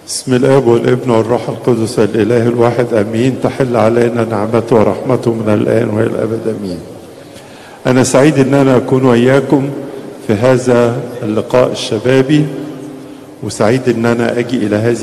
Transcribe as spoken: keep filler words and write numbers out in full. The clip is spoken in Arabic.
بسم الاب والابن والروح القدس الاله الواحد امين. تحل علينا نعمته ورحمته من الان والى الابد امين. انا سعيد ان انا اكون وياكم في هذا اللقاء الشبابي، وسعيد ان انا اجي الى هذه